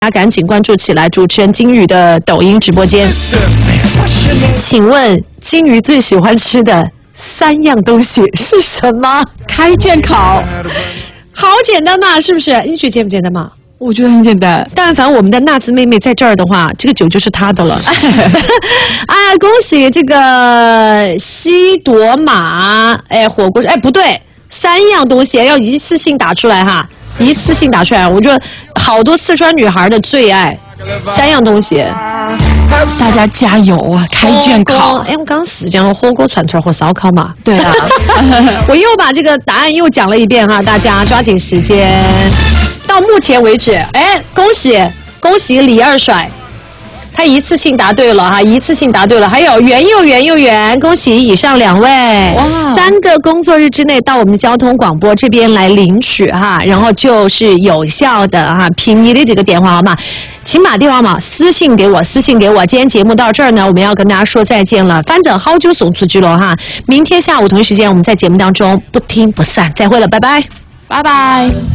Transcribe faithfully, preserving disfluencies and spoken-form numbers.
大家赶紧关注起来，主持人金鱼的抖音直播间。请问金鱼最喜欢吃的三样东西是什么？ 开卷考， 好简单嘛，是不是？你觉得简不简单嘛？ 我觉得很简单。 但凡我们的娜兹妹妹在这儿的话，这个酒就是她的了。啊，恭喜这个西朵玛，哎，火锅，哎，不对，三样东西要一次性打出来哈。一次性打出来，我觉得好多四川女孩的最爱，三样东西， 大家加油啊！开卷考， 哎，我刚死讲火锅、串串和烧烤嘛， 对啊， 我又把这个答案又讲了一遍哈，大家抓紧时间。到目前为止，哎，恭喜恭喜李二甩。他一次性答对了哈，一次性答对了。还有圆又圆又圆，恭喜以上两位，哇，三个工作日之内到我们交通广播这边来领取哈，然后就是有效的哈，凭你的这个电话号码，请把电话号码私信给我，私信给我。今天节目到这儿呢，我们要跟大家说再见了，反正好久送出去了哈，明天下午同一时间我们在节目当中不听不散，再会了，拜拜， 拜拜。